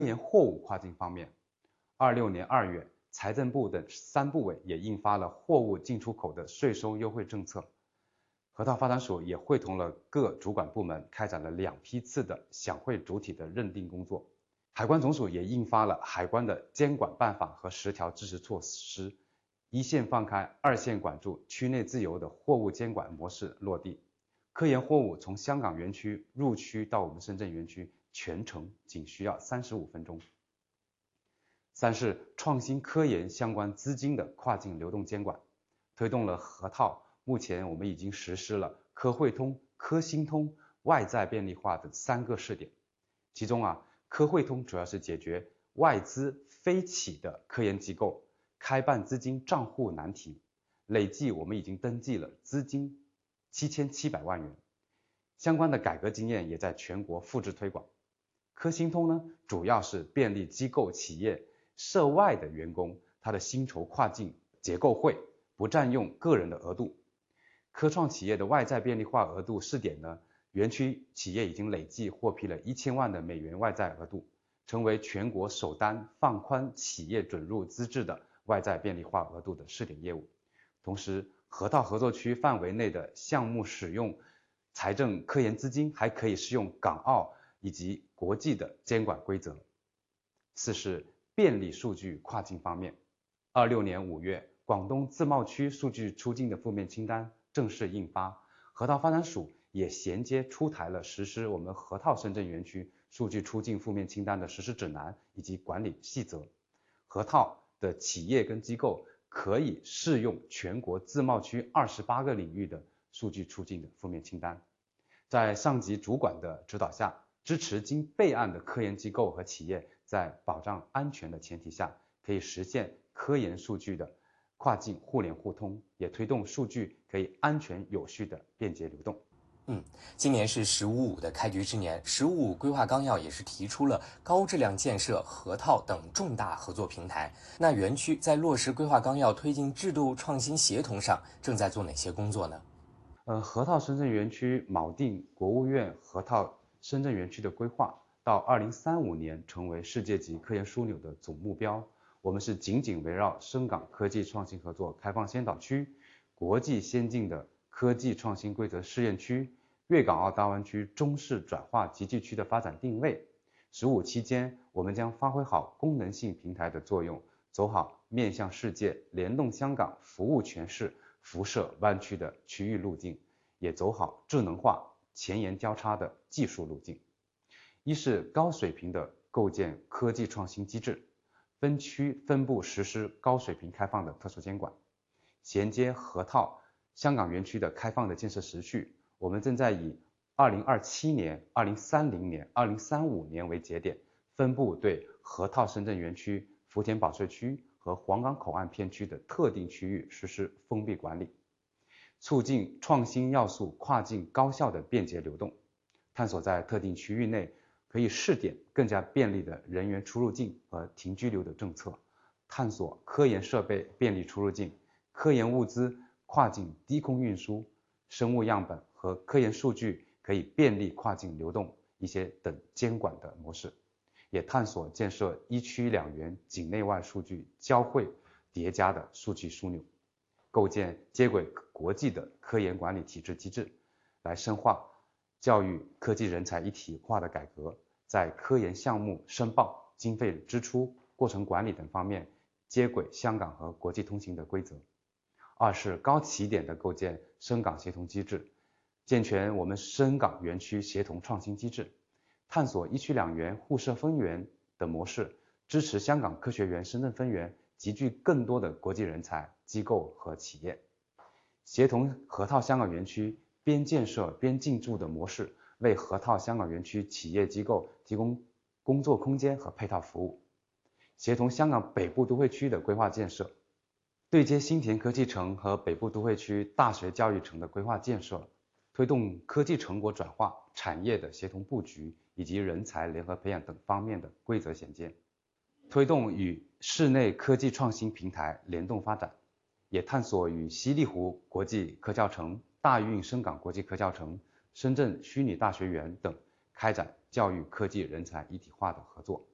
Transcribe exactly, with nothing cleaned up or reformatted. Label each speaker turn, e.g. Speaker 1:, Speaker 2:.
Speaker 1: 研货物跨境方面，二六年二月，财政部等三部委也印发了货物进出口的税收优惠政策。河套发展署也会同了各主管部门开展了两批次的享会主体的认定工作。海关总署也印发了海关的监管办法和十条支持措施，一线放开，二线管住，区内自由的货物监管模式落地。科研货物从香港园区入区到我们深圳园区，全程仅需要三十五分钟。三是创新科研相关资金的跨境流动监管，推动了河套。目前我们已经实施了科汇通、科新通、外债便利化的三个试点。其中啊，科汇通主要是解决外资非企的科研机构开办资金账户难题，累计我们已经登记了资金七千七百万元。相关的改革经验也在全国复制推广。科新通呢，主要是便利机构企业涉外的员工他的薪酬跨境结构汇，不占用个人的额度。科创企业的外债便利化额度试点呢，园区企业已经累计获批了一千万的美元外债额度，成为全国首单放宽企业准入资质的外债便利化额度的试点业务。同时，河套合作区范围内的项目使用财政科研资金还可以适用港澳以及国际的监管规则。四是便利数据跨境方面，二六年五月，广东自贸区数据出境的负面清单正式印发，河套发展署也衔接出台了实施我们河套深圳园区数据出境负面清单的实施指南以及管理细则。河套的企业跟机构可以适用全国自贸区二十八个领域的数据出境的负面清单。在上级主管的指导下，支持经备案的科研机构和企业在保障安全的前提下，可以实现科研数据的跨境互联互通，也推动数据可以安全有序的便捷流动。
Speaker 2: 嗯，今年是“十五五”的开局之年，“十五五”规划纲要也是提出了高质量建设河套等重大合作平台。那园区在落实规划纲要、推进制度创新协同上，正在做哪些工作呢？
Speaker 1: 呃，河套深圳园区锚定国务院河套深圳园区的规划，到二零三五年成为世界级科研枢纽的总目标。我们是紧紧围绕深港科技创新合作开放先导区、国际先进的科技创新规则试验区、粤港澳大湾区中式转化集聚区的发展定位。十五期间，我们将发挥好功能性平台的作用，走好面向世界、联动香港、服务全市、辐射湾区的区域路径，也走好智能化、前沿交叉的技术路径。一是高水平的构建科技创新机制，分区分部实施高水平开放的特殊监管，衔接河套香港园区的开放的建设时序。我们正在以二零二七年、二零三零年、二零三五年为节点，分步对河套深圳园区、福田保税区和皇岗口岸片区的特定区域实施封闭管理，促进创新要素跨境高效的便捷流动，探索在特定区域内可以试点更加便利的人员出入境和停居留的政策，探索科研设备便利出入境、科研物资跨境低空运输、生物样本和科研数据可以便利跨境流动一些等监管的模式，也探索建设一区两园境内外数据交汇叠加的数据枢纽，构建接轨国际的科研管理体制机制，来深化教育科技人才一体化的改革，在科研项目申报、经费支出、过程管理等方面接轨香港和国际通行的规则。二是高起点的构建深港协同机制，健全我们深港园区协同创新机制，探索一区两园互设分园的模式，支持香港科学园、深圳分园集聚更多的国际人才、机构和企业，协同河套香港园区边建设边进驻的模式，为河套香港园区企业机构提供工作空间和配套服务，协同香港北部都会区的规划建设，对接新田科技城和北部都会区大学教育城的规划建设，推动科技成果转化、产业的协同布局以及人才联合培养等方面的规则衔接，推动与市内科技创新平台联动发展，也探索与西丽湖国际科教城、大运深港国际科教城、深圳虚拟大学园等开展教育科技人才一体化的合作。